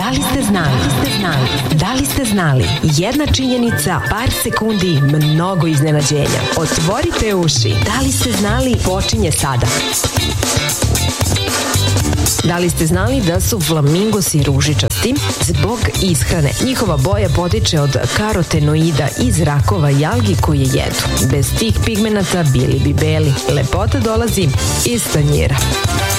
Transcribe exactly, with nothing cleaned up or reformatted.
Da li ste znali? Da li ste znali? Jedna činjenica, par sekundi, mnogo iznenađenja. Otvorite uši. Da li ste znali? Počinje sada. Da li ste znali da su flamingosi ružičasti zbog ishrane? Njihova boja potiče od karotenoida iz rakova i algi koje jedu. Bez tih pigmenata bili bi beli. Lepota dolazi iz tanjira.